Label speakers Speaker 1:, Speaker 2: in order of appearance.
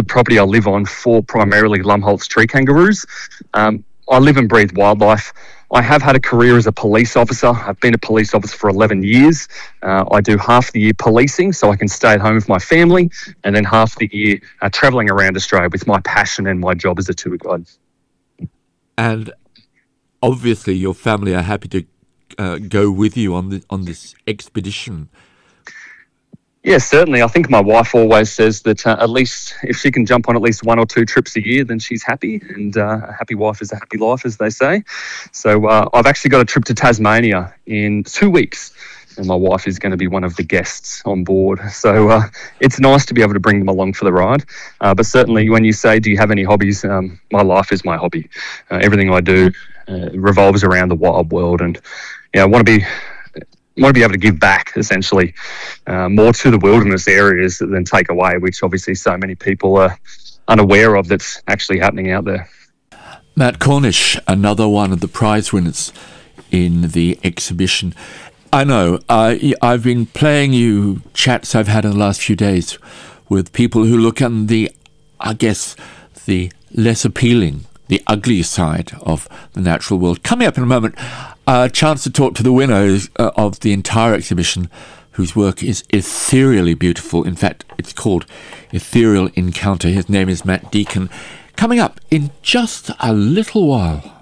Speaker 1: property I live on for primarily Lumholtz tree kangaroos. I live and breathe wildlife. I have had a career as a police officer. I've been a police officer for 11 years. I do half the year policing so I can stay at home with my family, and then half the year travelling around Australia with my passion and my job as a tour guide.
Speaker 2: And obviously your family are happy to go with you on this expedition.
Speaker 1: Yeah, certainly. I think my wife always says that at least if she can jump on at least 1 or 2 trips a year, then she's happy. And a happy wife is a happy life, as they say. So I've actually got a trip to Tasmania in 2 weeks, and my wife is going to be one of the guests on board. So it's nice to be able to bring them along for the ride. But certainly when you say, do you have any hobbies? My life is my hobby. Everything I do revolves around the wild world. And I want to be able to give back, essentially, more to the wilderness areas than take away, which obviously so many people are unaware of that's actually happening out there.
Speaker 2: Matt Cornish, another one of the prize winners in the exhibition. I know, I've been playing you chats I've had in the last few days with people who look at the less appealing, the ugly side of the natural world. Coming up in a moment, a chance to talk to the winner of the entire exhibition, whose work is ethereally beautiful. In fact, it's called Ethereal Encounter. His name is Matt Deacon. Coming up in just a little while.